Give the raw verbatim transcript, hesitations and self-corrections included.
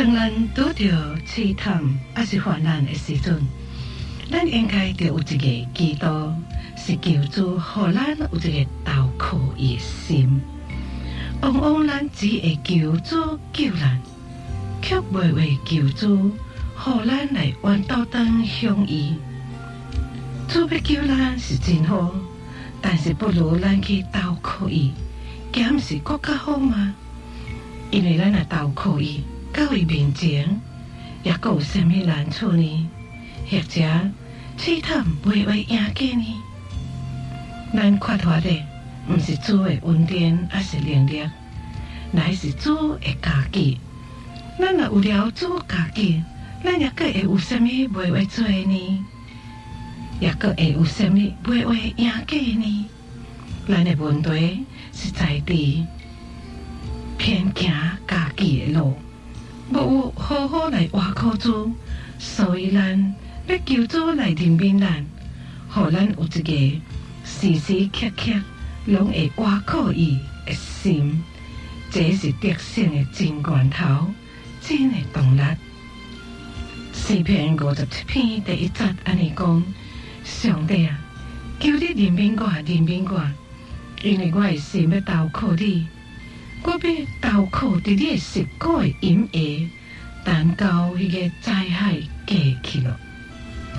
当咱拄着试探还是患难的时阵，咱应该着有一个祈祷，是求主互咱有一个投靠伊的心。往往咱只会求主救咱，却袂为求主，互咱来弯倒转向伊。主要救咱是真好，但是不如咱去投靠伊，敢是更较好吗？因为咱若投靠伊，到伊面前，也阁有啥物难处呢？或者试探袂会赢过呢？咱缺乏的，毋是主的恩典，还是能力，乃是主的家己。咱若有了主家己，咱也阁会有啥物袂会做呢？也阁会有啥物袂会赢过呢？咱的问题是在伫偏行家己的路，无有好好来倚靠主，所以咱要求主来怜悯咱，互咱有一个时时刻刻拢会倚靠伊的心，这是得胜的真源头，真的动力。诗篇五十七篇第一节安尼讲：上帝啊，求你怜悯我，怜悯我，因为我的心要投靠你。我要投靠伫你的十股的阴影，但到迄个灾害过去了。